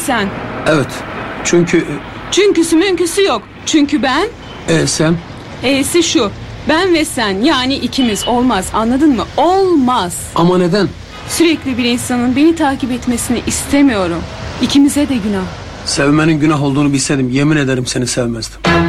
sen. Evet. Çünkü... Çünküsü münküsü yok. Çünkü ben... Sen? E'si şu. Ben ve sen, yani ikimiz, olmaz, anladın mı? Olmaz. Ama neden? Sürekli bir insanın beni takip etmesini istemiyorum. İkimize de günah. Sevmenin günah olduğunu bilseydim yemin ederim seni sevmezdim.